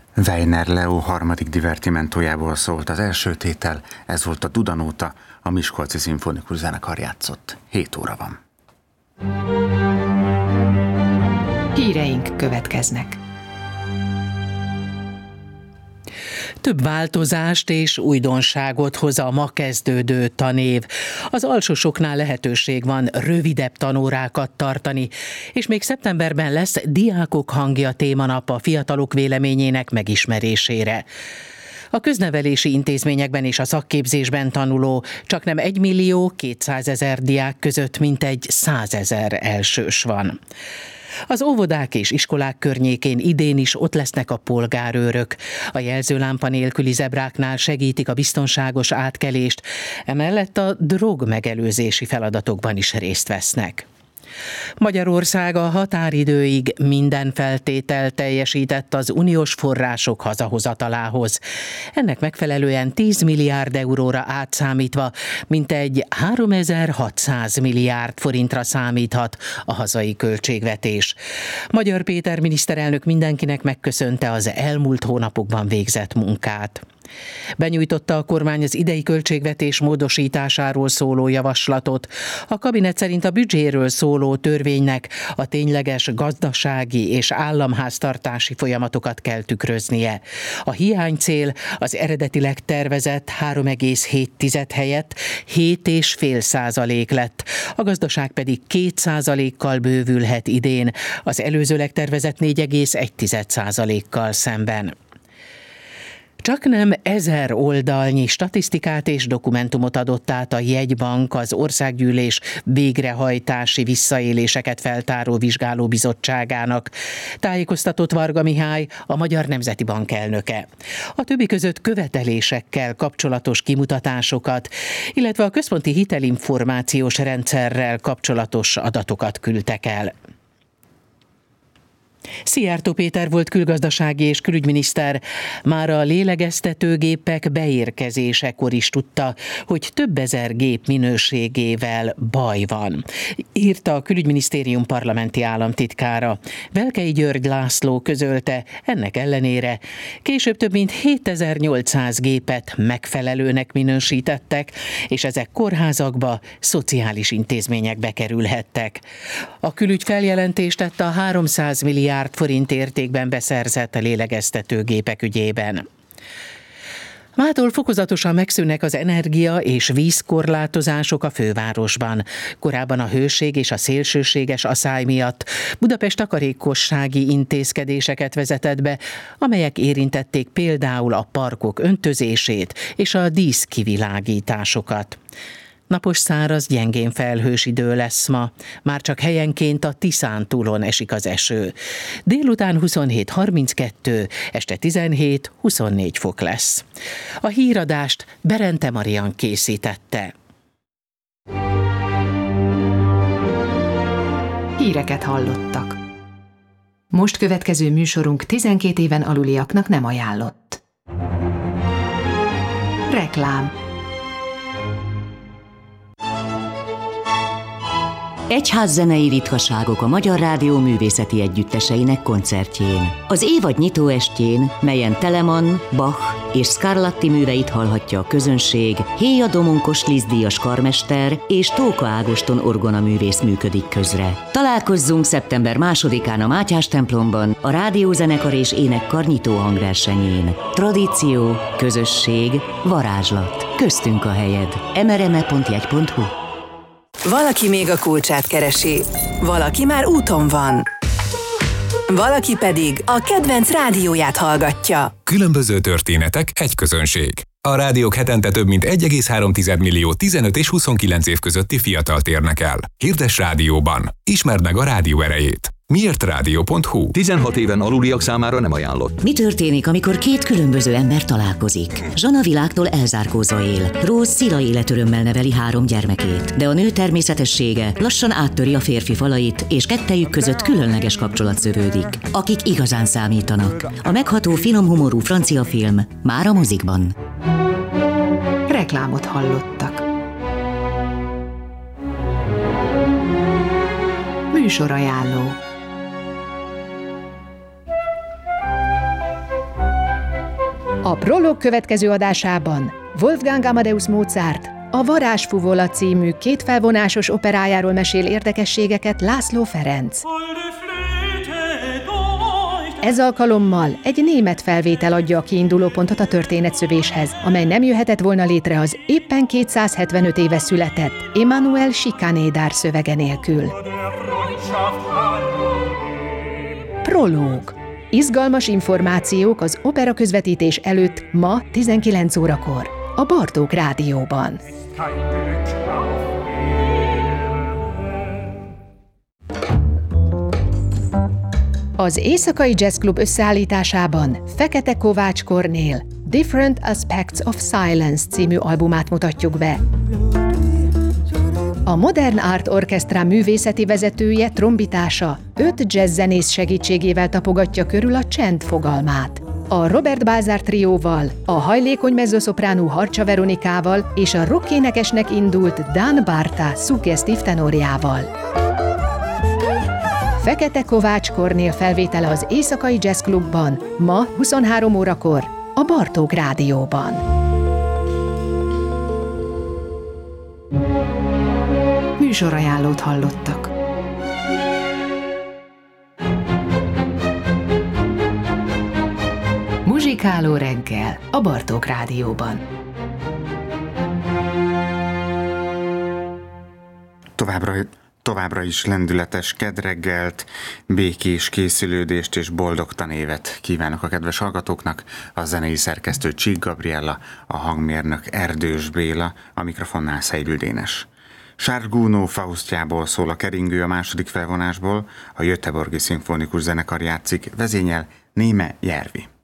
Weiner Leo harmadik divertimentójából szólt az első tétel, ez volt a Dudanóta, a Miskolci Szimfonikus Zenekar játszott. 7 óra van. Híreink következnek. Több változást és újdonságot hoz a ma kezdődő tanév. Az alsósoknál lehetőség van rövidebb tanórákat tartani, és még szeptemberben lesz Diákok hangja témanap a fiatalok véleményének megismerésére. A köznevelési intézményekben és a szakképzésben tanuló csaknem 1.200.000 diák között mintegy 100.000 elsős van. Az óvodák és iskolák környékén idén is ott lesznek a polgárőrök. A jelzőlámpa nélküli zebráknál segítik a biztonságos átkelést, emellett a drogmegelőzési feladatokban is részt vesznek. Magyarország a határidőig minden feltételt teljesített az uniós források hazahozatalához. Ennek megfelelően 10 milliárd euróra átszámítva mintegy 3600 milliárd forintra számíthat a hazai költségvetés. Magyar Péter miniszterelnök mindenkinek megköszönte az elmúlt hónapokban végzett munkát. Benyújtotta a kormány az idei költségvetés módosításáról szóló javaslatot. A kabinet szerint a büdzséről szóló törvénynek a tényleges gazdasági és államháztartási folyamatokat kell tükröznie. A hiánycél az eredetileg tervezett 3,7 helyett 7,5% lett. A gazdaság pedig 2%-kal bővülhet idén, az előzőleg tervezett 4,1%-kal szemben. Csaknem 1000 oldalnyi statisztikát és dokumentumot adott át a jegybank az Országgyűlés végrehajtási visszaéléseket feltáró vizsgálóbizottságának, tájékoztatott Varga Mihály, a Magyar Nemzeti Bank elnöke. A többi között követelésekkel kapcsolatos kimutatásokat, illetve a központi hitelinformációs rendszerrel kapcsolatos adatokat küldtek el. Szijjártó Péter volt külgazdasági és külügyminiszter már a lélegeztetőgépek beérkezésekor is tudta, hogy több ezer gép minőségével baj van, írta a külügyminisztérium parlamenti államtitkára. Velkei György László közölte, ennek ellenére később több mint 7800 gépet megfelelőnek minősítettek, és ezek kórházakba, szociális intézményekbe kerülhettek. A külügy feljelentést tette a 300 milliárd forint értékben beszerzett lélegeztetőgépek ügyében. Mától fokozatosan megszűnnek az energia- és vízkorlátozások a fővárosban. Korábban a hőség és a szélsőséges aszály miatt Budapest takarékossági intézkedéseket vezetett be, amelyek érintették például a parkok öntözését és a díszkivilágításosokat. Napos, száraz, gyengén felhős idő lesz ma. Már csak helyenként a Tiszántúlon esik az eső. Délután 27-32, este 17-24 fok lesz. A híradást Berente Marian készítette. Híreket hallottak. Most következő műsorunk 12 éven aluliaknak nem ajánlott. Reklám. Egyházzenei ritkaságok a Magyar Rádió művészeti együtteseinek koncertjén. Az évad nyitóestjén, melyen Telemann, Bach és Scarlatti műveit hallhatja a közönség, Héja Domonkos Liszt-díjas karmester és Tóka Ágoston orgonaművész működik közre. Találkozzunk szeptember 2-án a Mátyás templomban, a rádiózenekar és énekkar nyitó hangversenyén. Tradíció, közösség, varázslat. Köztünk a helyed. mrme.jegy.hu. Valaki még a kulcsát keresi, valaki már úton van, valaki pedig a kedvenc rádióját hallgatja. Különböző történetek, egy közönség. A rádiók hetente több mint 1,3 millió 15 és 29 év közötti fiatalt érnek el. Hirdess rádióban. Ismerd meg a rádió erejét. Miértrádió.hu. 16 éven aluliak számára nem ajánlott. Mi történik, amikor két különböző ember találkozik? Zsana világtól elzárkózva él. Rose szila életörömmel neveli 3 gyermekét, de a nő természetessége lassan áttöri a férfi falait, és kettejük között különleges kapcsolat szövődik. Akik igazán számítanak. A megható finom humorú francia film már a mozikban. Reklámot hallottak. Műsorajánló. A Prolog következő adásában Wolfgang Amadeus Mozart a Varázsfuvola című kétfelvonásos operájáról mesél érdekességeket László Ferenc. Ez alkalommal egy német felvétel adja a kiindulópontot a történetszövéshez, amely nem jöhetett volna létre az éppen 275 éve született Emanuel Schikaneder szövege nélkül. Prológ. Izgalmas információk az opera közvetítés előtt ma 19 órakor a Bartók Rádióban. Az Éjszakai Jazz Club összeállításában Fekete Kovács Kornél Different Aspects of Silence című albumát mutatjuk be. A Modern Art Orchestra művészeti vezetője trombitása 5 jazzzenész segítségével tapogatja körül a csend fogalmát. A Robert Balzar trióval, a hajlékony mezzoszopránú Harcsa Veronikával és a rockénekesnek indult Dan Barta szuggesztív tenorjával. Fekete Kovács Kornél felvétele az Éjszakai Jazz Clubban, ma 23 órakor a Bartók Rádióban. Műsorajánlót hallottak. Muzsikáló reggel a Bartók Rádióban. Továbbra is lendületes kedreggelt, békés készülődést és boldog tanévet kívánok a kedves hallgatóknak. A zenei szerkesztő Csík Gabriella, a hangmérnök Erdős Béla, a mikrofonnál Szejlő Dénes. Charles Gounod Faustjából szól a keringő a második felvonásból, a Göteborgi Szimfonikus Zenekar játszik, vezényel Néme Järvi.